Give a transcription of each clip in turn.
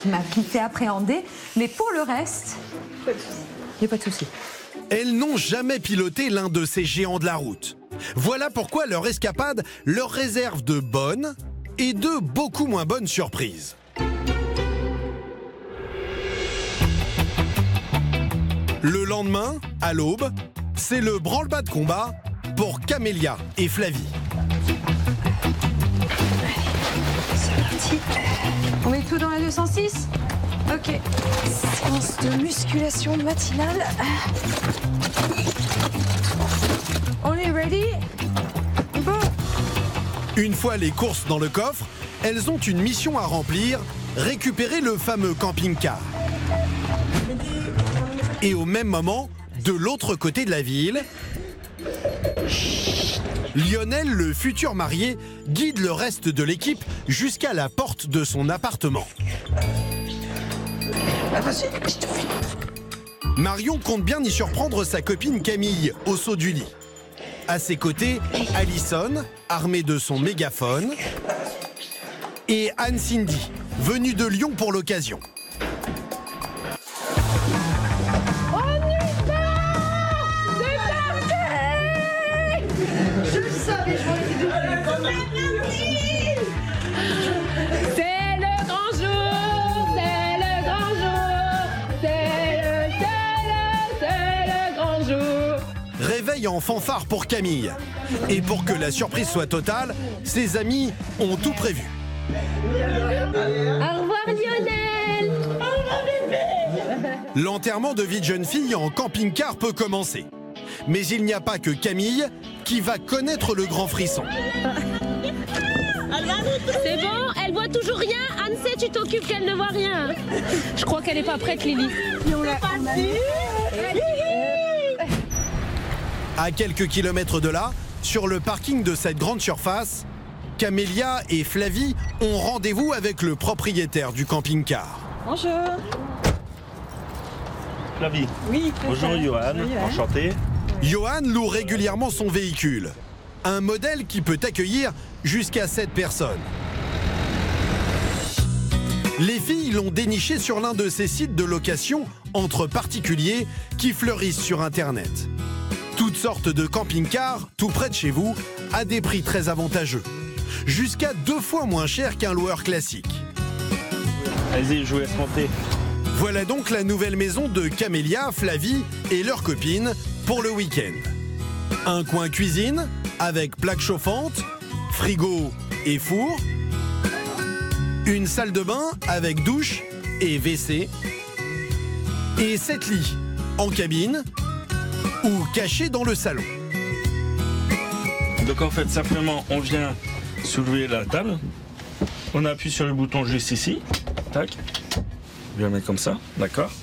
qui me fait appréhender. Mais pour le reste, il n'y a pas de souci. Elles n'ont jamais piloté l'un de ces géants de la route. Voilà pourquoi leur escapade leur réserve de bonnes et de beaucoup moins bonnes surprises. Le lendemain, à l'aube, c'est le branle-bas de combat pour Camélia et Flavie. C'est parti. On met tout dans la 206 ? Ok. Séance de musculation matinale. On est ready ? Bon. Une fois les courses dans le coffre, elles ont une mission à remplir, récupérer le fameux camping-car. Et au même moment, de l'autre côté de la ville, Lionel, le futur marié, guide le reste de l'équipe jusqu'à la porte de son appartement. Marion compte bien y surprendre sa copine Camille au saut du lit. À ses côtés, Alison, armée de son mégaphone, et Anne Cindy, venue de Lyon pour l'occasion. Réveil en fanfare pour Camille. Et pour que la surprise soit totale, ses amis ont tout prévu. Au revoir Lionel. L'enterrement de vie de jeune fille en camping-car peut commencer. Mais il n'y a pas que Camille qui va connaître le grand frisson. C'est bon, elle voit toujours rien. Anne-Sey, tu t'occupes qu'elle ne voit rien. Je crois qu'elle n'est pas prête, Lily. À quelques kilomètres de là, sur le parking de cette grande surface, Camélia et Flavie ont rendez-vous avec le propriétaire du camping-car. Bonjour. Flavie. Oui. Bonjour Johan, enchanté. Johan loue régulièrement son véhicule. Un modèle qui peut accueillir jusqu'à 7 personnes. Les filles l'ont déniché sur l'un de ces sites de location entre particuliers qui fleurissent sur Internet. Toutes sortes de camping-cars, tout près de chez vous, à des prix très avantageux. Jusqu'à 2 fois moins cher qu'un loueur classique. Allez-y, je vous laisse monter. Voilà donc la nouvelle maison de Camélia, Flavie et leur copine pour le week-end. Un coin cuisine avec plaque chauffante, frigo et four. Une salle de bain avec douche et WC. Et 7 lits en cabine ou cachés dans le salon. Donc en fait, simplement, on vient soulever la table. On appuie sur le bouton juste ici. Tac. On vient la mettre comme ça, d'accord.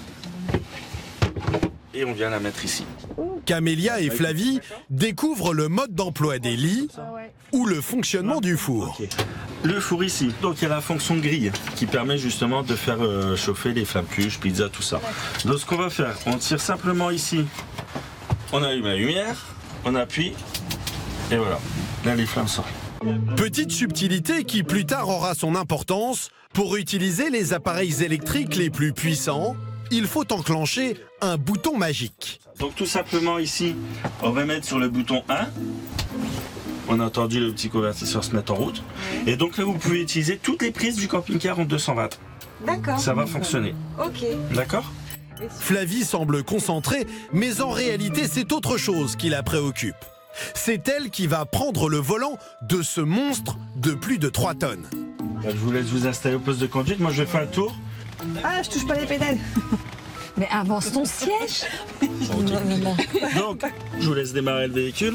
Et on vient la mettre ici. Camélia et Flavie découvrent le mode d'emploi des lits ou le fonctionnement du four. Okay. Le four ici, donc il y a la fonction grille qui permet justement de faire chauffer les flammes cuches, pizza, tout ça. Donc ce qu'on va faire, on tire simplement ici, on allume la lumière, on appuie et voilà, là les flammes sortent. Petite subtilité qui plus tard aura son importance. Pour utiliser les appareils électriques les plus puissants, il faut enclencher un bouton magique. Donc tout simplement ici, on va mettre sur le bouton 1. On a entendu le petit convertisseur se mettre en route. Et donc là, vous pouvez utiliser toutes les prises du camping-car en 220. D'accord. Ça va fonctionner. Ok. D'accord ? Flavie semble concentrée, mais en réalité, c'est autre chose qui la préoccupe. C'est elle qui va prendre le volant de ce monstre de plus de 3 tonnes. Je vous laisse vous installer au poste de conduite. Moi, je vais faire un tour. Ah, je touche pas les pédales. Mais avance ton siège. Donc, je vous laisse démarrer le véhicule.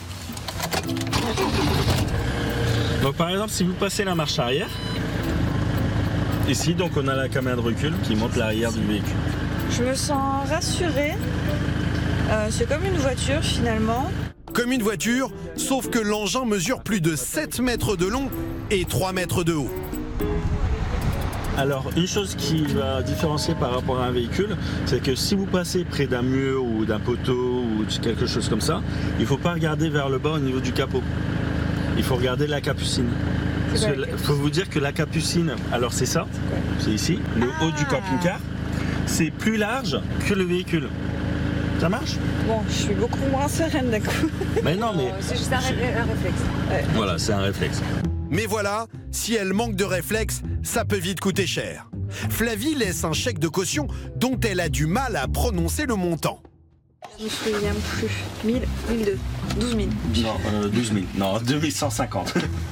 Donc par exemple, si vous passez la marche arrière, ici, donc on a la caméra de recul qui montre l'arrière du véhicule. Je me sens rassurée. C'est comme une voiture finalement. Comme une voiture, sauf que l'engin mesure plus de 7 mètres de long et 3 mètres de haut. Alors, une chose qui va différencier par rapport à un véhicule, c'est que si vous passez près d'un mur ou d'un poteau ou quelque chose comme ça, il ne faut pas regarder vers le bas au niveau du capot. Il faut regarder la capucine. Il faut vous dire que la Capucine, alors c'est ça, c'est ici, le haut du camping-car, c'est plus large que le véhicule. Ça marche? Bon, je suis beaucoup moins sereine d'un coup. Mais non, mais... C'est juste un réflexe. Voilà, c'est un réflexe. Mais voilà, si elle manque de réflexe, ça peut vite coûter cher. Flavie laisse un chèque de caution dont elle a du mal à prononcer le montant. Je me souviens plus. 1000, 1002, 12 000. Non, 12 000. Non, 2150.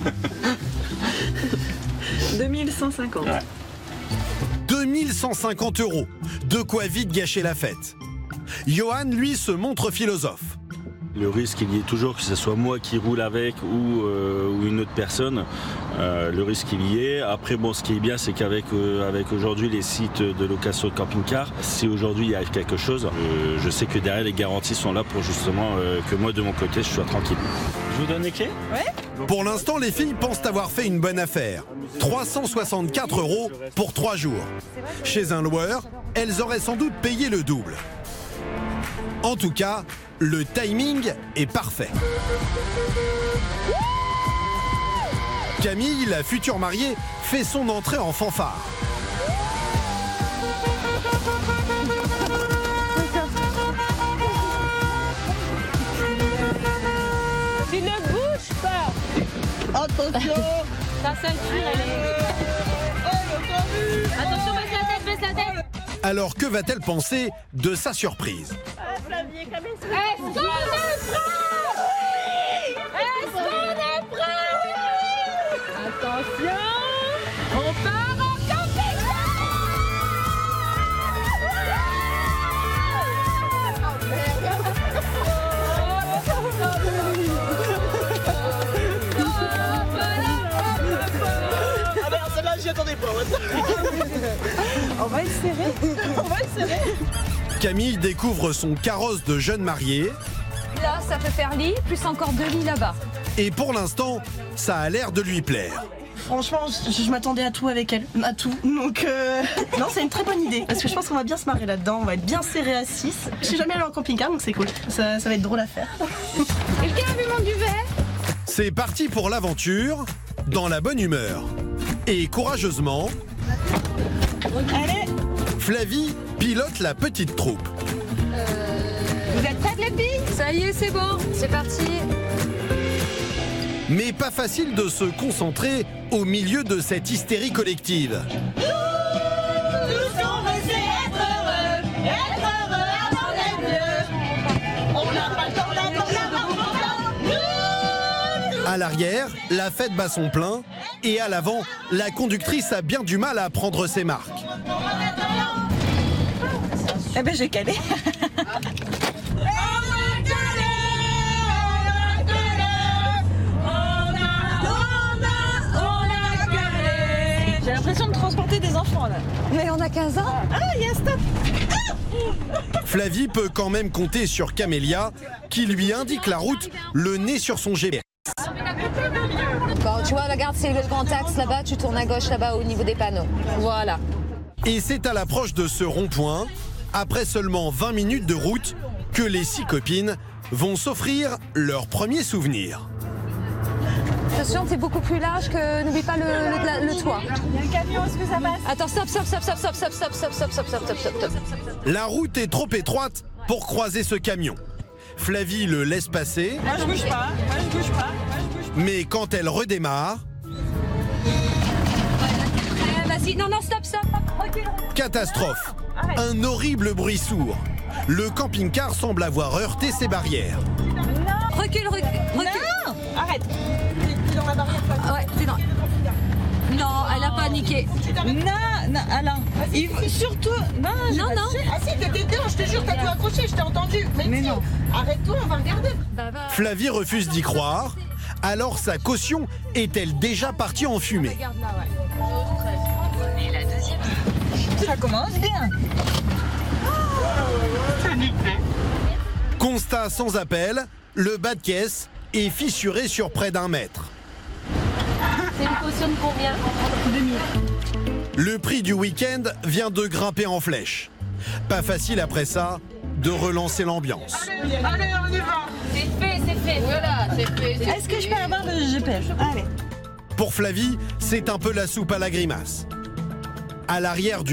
2150. Ouais. 2150 €. De quoi vite gâcher la fête. Johan, lui, se montre philosophe. Le risque, il y est toujours, que ce soit moi qui roule avec ou une autre personne. Le risque, il y est. Après, bon, ce qui est bien, c'est qu'avec avec aujourd'hui les sites de location de camping-car, si aujourd'hui il arrive quelque chose, je sais que derrière les garanties sont là pour justement que moi, de mon côté, je sois tranquille. Je vous donne les clés? Ouais. Pour l'instant, les filles pensent avoir fait une bonne affaire. 364 € pour 3 jours. Chez un loueur, elles auraient sans doute payé le double. En tout cas, le timing est parfait. Camille, la future mariée, fait son entrée en fanfare. Tu ne bouges pas. Attention. Ta ceinture, elle est... Attention, baisse la tête. Alors que va-t-elle penser de sa surprise? Est-ce qu'on est prêt? Attention, on part en Ah ben celle-là j'y attendais pas. On va être serré. On va être serré. Camille découvre son carrosse de jeune mariée. Là, ça peut faire lit, plus encore 2 lits là-bas. Et pour l'instant, ça a l'air de lui plaire. Franchement, je m'attendais à tout avec elle, à tout. Donc non, c'est une très bonne idée parce que je pense qu'on va bien se marrer là-dedans. On va être bien serré à 6. Je suis jamais allée en camping-car, donc c'est cool. Ça va être drôle à faire. Quelqu'un a vu mon duvet? C'est parti pour l'aventure, dans la bonne humeur. Et courageusement, Allez, Flavie pilote la petite troupe. Vous êtes prêtes, les filles? Ça y est, c'est bon. C'est parti. Mais pas facile de se concentrer au milieu de cette hystérie collective. À l'arrière, la fête bat son plein. Et à l'avant, la conductrice a bien du mal à prendre ses marques. eh ben j'ai calé. J'ai l'impression de transporter des enfants là. Mais on a 15 ans. Ah, il y a un stop. Flavie peut quand même compter sur Camélia, qui lui indique la route, le nez sur son GPS. Bon, tu vois, regarde, c'est le grand axe là-bas. Tu tournes à gauche là-bas au niveau des panneaux. Voilà. Et c'est à l'approche de ce rond-point, après seulement 20 minutes de route, que les 6 copines vont s'offrir leur premier souvenir. Attention, c'est beaucoup plus large que. N'oublie pas le toit. Il y a un camion, est-ce que ça passe? Attends, stop. La route est trop étroite pour croiser ce camion. Flavie le laisse passer, Moi je bouge pas. mais quand elle redémarre, Vas-y, non, stop. Recule. catastrophe. Un horrible bruit sourd. Le camping-car semble avoir heurté ses barrières. Recule. Non, arrête. T'es dans la barrière. Ouais, t'es dans. Non, elle a paniqué. Non, Alain. Il faut surtout. Non. Ah si, t'étais dedans, je te jure, t'as tout accroché, je t'ai entendu. Mais non. Arrête-toi, on va regarder. Flavie refuse d'y croire. Alors sa caution est-elle déjà partie en fumée? Regarde là, ouais. Ça commence bien. Constat sans appel, le bas de caisse est fissuré sur près d'1 mètre. C'est une caution de combien? 2000. Le prix du week-end vient de grimper en flèche. Pas facile après ça de relancer l'ambiance. Allez, on y va. C'est fait, voilà, c'est fait. Est-ce que je peux avoir le GPS? Allez. Pour Flavie, c'est un peu la soupe à la grimace. À l'arrière du